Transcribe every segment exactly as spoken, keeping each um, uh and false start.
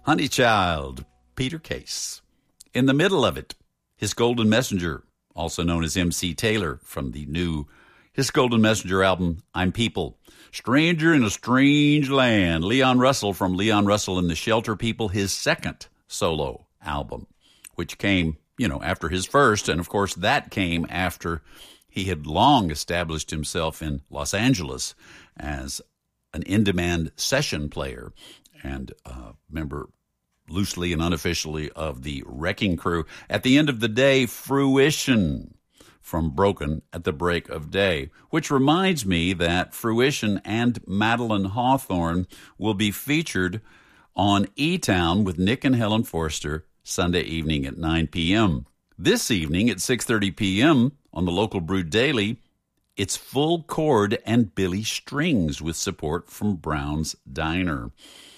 Honeychild, Peter Case. In the middle of it, His Golden Messenger, also known as M C Taylor, from the new His Golden Messenger album, I'm People. Stranger in a Strange Land, Leon Russell from Leon Russell and the Shelter People, his second solo album, which came, you know, after his first, and of course that came after he had long established himself in Los Angeles as an in-demand session player and uh, member loosely and unofficially of the Wrecking Crew. At the end of the day, Fruition from Broken at the Break of Day, which reminds me that Fruition and Madeline Hawthorne will be featured on E-Town with Nick and Helen Forster Sunday evening at nine p.m. This evening at six thirty p.m. on the local Brew Daily, it's Full Chord and Billy Strings with support from Brown's Diner.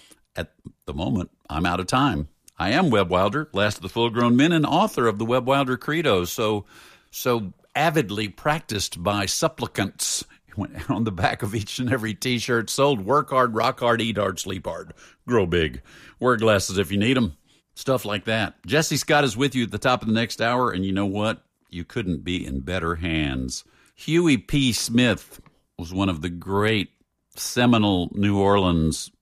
At the moment, I'm out of time. I am Webb Wilder, last of the full-grown men and author of the Webb Wilder Credo, so so avidly practiced by supplicants on the back of each and every T-shirt sold. Work hard, rock hard, eat hard, sleep hard, grow big, wear glasses if you need them, stuff like that. Jesse Scott is with you at the top of the next hour, and you know what? You couldn't be in better hands. Huey P. Smith was one of the great seminal New Orleans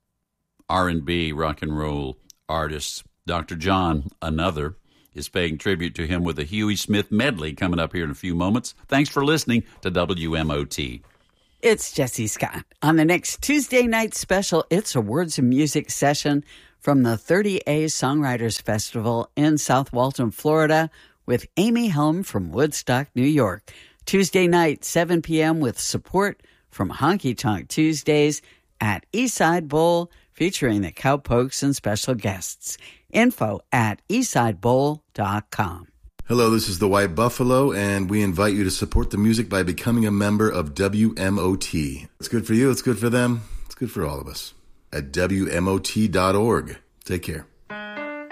R and B rock and roll artists. Doctor John, another, is paying tribute to him with a Huey Smith medley coming up here in a few moments. Thanks for listening to W M O T. It's Jesse Scott. On the next Tuesday night special, it's a Words and Music session from the thirty A Songwriters Festival in South Walton, Florida, with Amy Helm from Woodstock, New York. Tuesday night, seven p.m. with support from Honky Tonk Tuesdays at Eastside Bowl, featuring the Cowpokes and special guests. Info at eastside bowl dot com. Hello, this is the White Buffalo, and we invite you to support the music by becoming a member of W M O T. It's good for you, it's good for them, it's good for all of us. At W M O T dot org. Take care.